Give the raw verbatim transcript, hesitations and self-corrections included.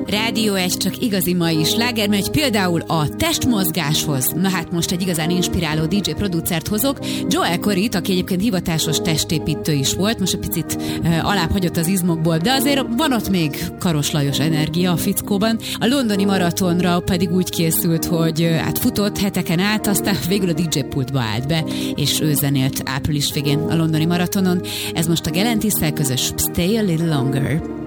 Rádió egy csak igazi mai sláger, megy például a testmozgáshoz. Na hát most egy igazán inspiráló dé dzsé producert hozok, Joel Corryt, aki egyébként hivatásos testépítő is volt, most egy picit uh, alább hagyott az izmokból, de azért van ott még Karos Lajos energia a fickóban. A londoni maratonra pedig úgy készült, hogy uh, hát futott heteken át, aztán végül a dé dzsé pultba állt be, és ő zenélt április végén a londoni maratonon. Ez most a Gelentisszel közös Stay a Little Longer.